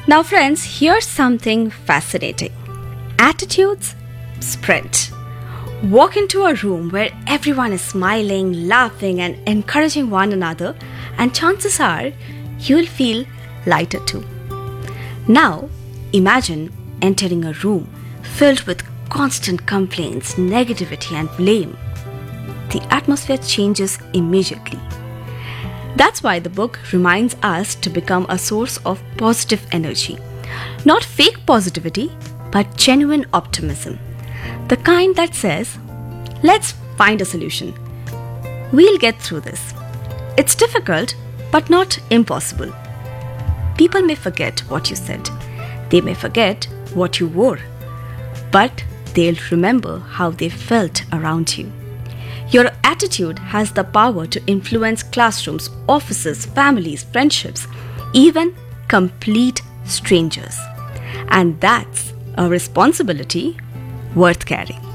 Now, friends, here's something fascinating. Attitudes spread. Walk into a room where everyone is smiling, laughing, and encouraging one another, and chances are you'll feel lighter too. Now, imagine entering a room filled with constant complaints, negativity, and blame. The atmosphere changes immediately. That's why the book reminds us to become a source of positive energy. Not fake positivity, but genuine optimism. The kind that says, let's find a solution. We'll get through this. It's difficult, but not impossible. People may forget what you said. They may forget what you wore. But they'll remember how they felt around you. Your attitude has the power to influence classrooms, offices, families, friendships, even complete strangers. And that's a responsibility worth carrying.